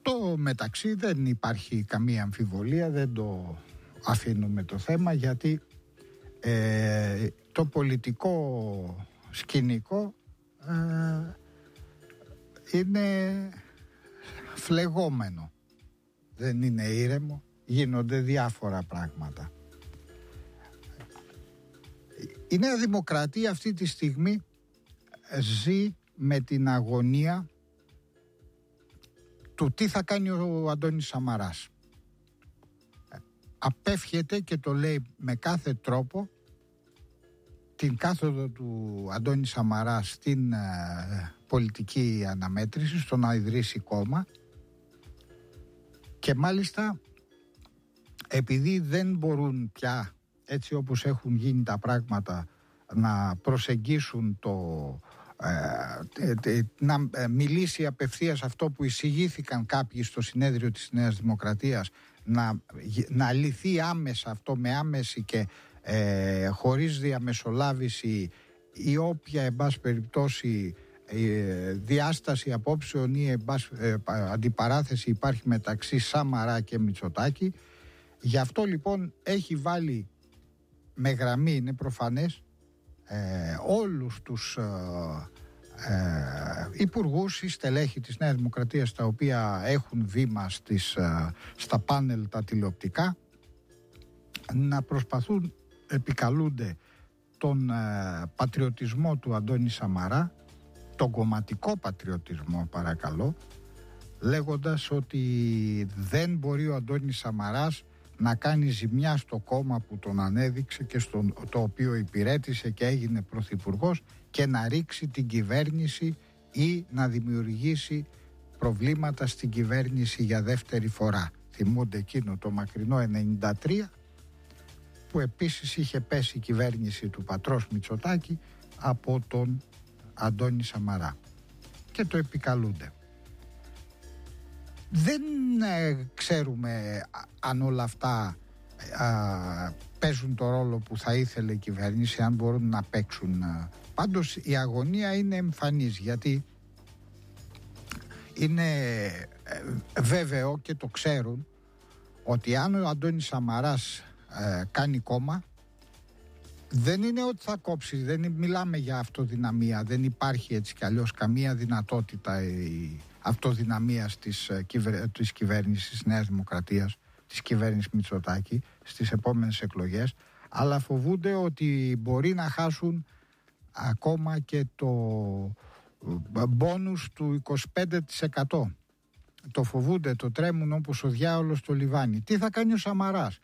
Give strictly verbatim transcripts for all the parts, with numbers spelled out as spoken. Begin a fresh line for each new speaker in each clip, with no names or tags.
Στο μεταξύ δεν υπάρχει καμία αμφιβολία, δεν το αφήνουμε το θέμα, γιατί ε, το πολιτικό σκηνικό ε, είναι φλεγόμενο, δεν είναι ήρεμο, γίνονται διάφορα πράγματα. Η Νέα Δημοκρατία αυτή τη στιγμή ζει με την αγωνία του τι θα κάνει ο Αντώνης Σαμαράς. Απέφχεται και το λέει με κάθε τρόπο την κάθοδο του Αντώνη Σαμαρά στην ε, πολιτική αναμέτρηση, στο να ιδρύσει κόμμα, και μάλιστα επειδή δεν μπορούν πια, έτσι όπως έχουν γίνει τα πράγματα, να προσεγγίσουν το ε, να μιλήσει απευθείας αυτό που εισηγήθηκαν κάποιοι στο συνέδριο της Νέας Δημοκρατίας, να, να λυθεί άμεσα αυτό, με άμεση και ε, χωρίς διαμεσολάβηση ή όποια εν πάση περιπτώσει ε, διάσταση απόψεων ή εν πάση, ε, αντιπαράθεση υπάρχει μεταξύ Σαμαρά και Μητσοτάκη. Γι' αυτό λοιπόν έχει βάλει με γραμμή, είναι προφανές, ε, όλους τους ε, ε, υπουργούς ή στελέχη της Νέας Δημοκρατίας, τα οποία έχουν βήμα στις, ε, στα πάνελ τα τηλεοπτικά, να προσπαθούν, επικαλούνται τον ε, πατριωτισμό του Αντώνη Σαμαρά, τον κομματικό πατριωτισμό παρακαλώ, λέγοντας ότι δεν μπορεί ο Αντώνης Σαμαράς να κάνει ζημιά στο κόμμα που τον ανέδειξε και στο το οποίο υπηρέτησε και έγινε πρωθυπουργός, και να ρίξει την κυβέρνηση ή να δημιουργήσει προβλήματα στην κυβέρνηση για δεύτερη φορά. Θυμούνται εκείνο το μακρινό ενενήντα τρία που επίσης είχε πέσει η κυβέρνηση του πατρός Μητσοτάκη από τον Αντώνη Σαμαρά και το επικαλούνται. Δεν ε, ξέρουμε αν όλα αυτά ε, παίζουν το ρόλο που θα ήθελε η κυβέρνηση, αν μπορούν να παίξουν. Πάντως η αγωνία είναι εμφανής, γιατί είναι ε, βέβαιο και το ξέρουν ότι αν ο Αντώνης Σαμαράς ε, κάνει κόμμα, δεν είναι ότι θα κόψει, δεν μιλάμε για αυτοδυναμία, δεν υπάρχει έτσι κι αλλιώς καμία δυνατότητα η αυτοδυναμίας της, κυβε, της κυβέρνησης Νέας Δημοκρατίας, της κυβέρνησης Μητσοτάκη στις επόμενες εκλογές, αλλά φοβούνται ότι μπορεί να χάσουν ακόμα και το μπόνους του είκοσι πέντε τοις εκατό. Το φοβούνται, το τρέμουν όπως ο διάολος στο λιβάνι. Τι θα κάνει ο Σαμαράς?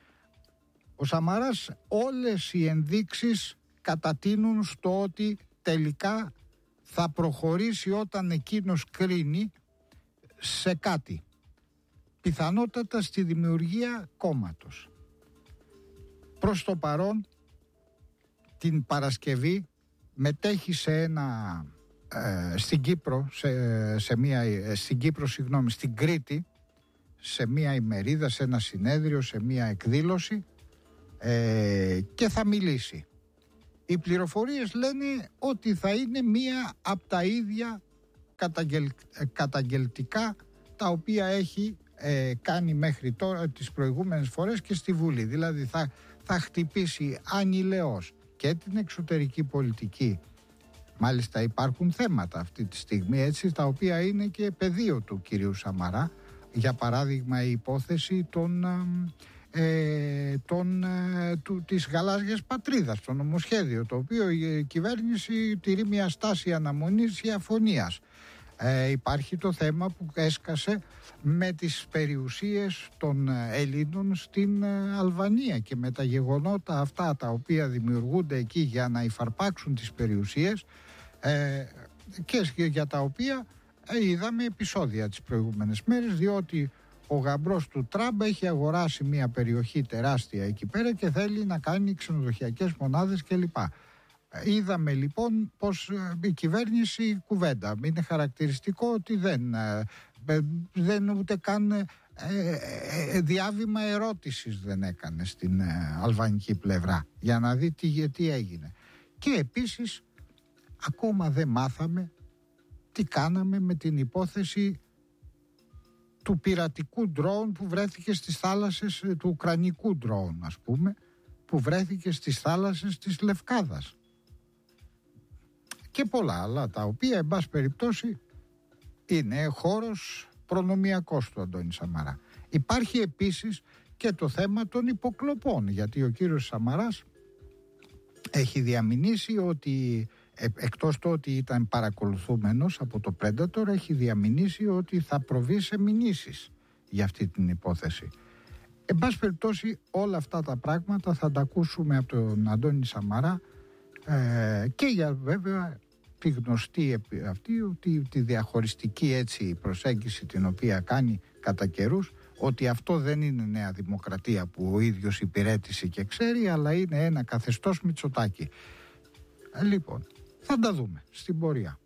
Ο Σαμαράς, όλες οι ενδείξεις κατατείνουν στο ότι τελικά θα προχωρήσει όταν εκείνος κρίνει σε κάτι. Πιθανότατα στη δημιουργία κόμματος. Προς το παρόν, την Παρασκευή μετέχει σε ένα ε, στην Κύπρο, σε, σε μια, ε, στην Κύπρο, συγγνώμη, στην Κρήτη, σε μια ημερίδα, σε ένα συνέδριο, σε μια εκδήλωση, ε, και θα μιλήσει. Οι πληροφορίες λένε ότι θα είναι μία από τα ίδια καταγγελ, καταγγελτικά τα οποία έχει ε, κάνει μέχρι τώρα τις προηγούμενες φορές και στη Βουλή. Δηλαδή θα, θα χτυπήσει ανηλαιώς και την εξωτερική πολιτική. Μάλιστα υπάρχουν θέματα αυτή τη στιγμή, έτσι, τα οποία είναι και πεδίο του κυρίου Σαμαρά. Για παράδειγμα η υπόθεση των... Ε, τον, ε, του, της γαλάζιας πατρίδας, το νομοσχέδιο, το οποίο η κυβέρνηση τηρεί μια στάση αναμονής ή αφωνίας. Ε, υπάρχει το θέμα που έσκασε με τις περιουσίες των Ελλήνων στην ε, Αλβανία και με τα γεγονότα αυτά τα οποία δημιουργούνται εκεί για να υφαρπάξουν τις περιουσίες, ε, και για τα οποία ε, είδαμε επεισόδια τις προηγούμενες μέρες, διότι ο γαμπρός του Τραμπ έχει αγοράσει μια περιοχή τεράστια εκεί πέρα και θέλει να κάνει ξενοδοχειακές μονάδες κλπ. Είδαμε λοιπόν πως η κυβέρνηση κουβέντα. Είναι χαρακτηριστικό ότι δεν, δεν ούτε καν ε, ε, διάβημα ερώτησης δεν έκανε στην ε, αλβανική πλευρά για να δει τι, τι έγινε. Και επίσης ακόμα δεν μάθαμε τι κάναμε με την υπόθεση του πειρατικού ντρόουν που βρέθηκε στις θάλασσες, του ουκρανικού ντρόουν ας πούμε, που βρέθηκε στις θάλασσες της Λευκάδας. Και πολλά άλλα, τα οποία εν πάση περιπτώσει είναι χώρος προνομιακός του Αντώνη Σαμαρά. Υπάρχει επίσης και το θέμα των υποκλοπών, γιατί ο κύριος Σαμαράς έχει διαμηνήσει ότι ε, εκτός το ότι ήταν παρακολουθούμενος από το Predator, έχει διαμηνήσει ότι θα προβεί σε μηνύσεις για αυτή την υπόθεση. Εν πάση περιπτώσει όλα αυτά τα πράγματα θα τα ακούσουμε από τον Αντώνη Σαμαρά ε, και για βέβαια τη γνωστή αυτή, ότι τη διαχωριστική έτσι προσέγγιση την οποία κάνει κατά καιρούς, ότι αυτό δεν είναι Νέα Δημοκρατία που ο ίδιος υπηρέτησε και ξέρει, αλλά είναι ένα καθεστώς Μητσοτάκη. Λοιπόν, θα τα δούμε στην πορεία.